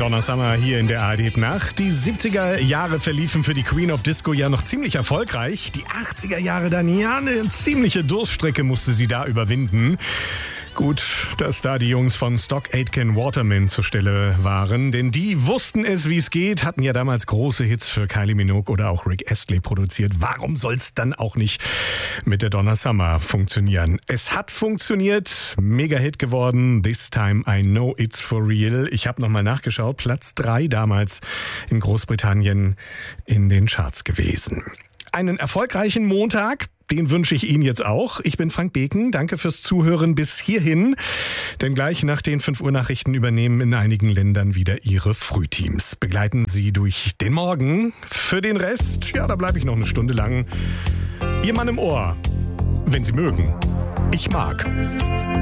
Donna Summer hier in der ARD-Nacht. Die 70er Jahre verliefen für die Queen of Disco ja noch ziemlich erfolgreich. Die 80er Jahre dann, ja, eine ziemliche Durststrecke musste sie da überwinden. Gut, dass da die Jungs von Stock Aitken Waterman zur Stelle waren, denn die wussten es, wie es geht, hatten ja damals große Hits für Kylie Minogue oder auch Rick Astley produziert. Warum soll's dann auch nicht mit der Donna Summer funktionieren? Es hat funktioniert, Mega-Hit geworden, This Time I Know It's For Real. Ich habe nochmal nachgeschaut, Platz 3 damals in Großbritannien in den Charts gewesen. Einen erfolgreichen Montag. Den wünsche ich Ihnen jetzt auch. Ich bin Frank Beken. Danke fürs Zuhören bis hierhin. Denn gleich nach den 5 Uhr Nachrichten übernehmen in einigen Ländern wieder Ihre Frühteams. Begleiten Sie durch den Morgen. Für den Rest, ja, da bleibe ich noch eine Stunde lang. Ihr Mann im Ohr. Wenn Sie mögen. Ich mag.